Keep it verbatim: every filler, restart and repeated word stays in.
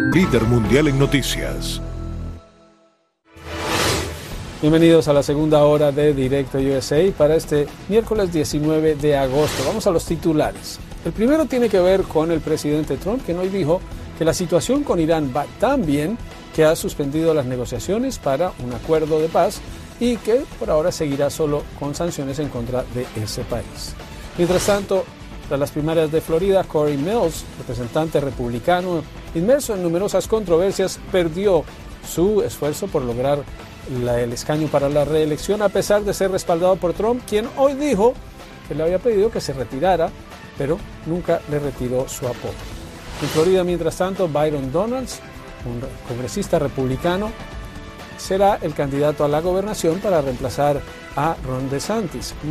líder mundial en noticias. Bienvenidos a la segunda hora de Directo U S A para este miércoles diecinueve de agosto. Vamos a los titulares. El primero tiene que ver con el presidente Trump, quien hoy dijo que la situación con Irán va tan bien que ha suspendido las negociaciones para un acuerdo de paz y que por ahora seguirá solo con sanciones en contra de ese país. Mientras tanto, tras las primarias de Florida, Corey Mills, representante republicano inmerso en numerosas controversias, perdió su esfuerzo por lograr la, el escaño para la reelección a pesar de ser respaldado por Trump, quien hoy dijo que le había pedido que se retirara, pero nunca le retiró su apoyo. En Florida, mientras tanto, Byron Donalds, un congresista republicano, será el candidato a la gobernación para reemplazar a Ron DeSantis.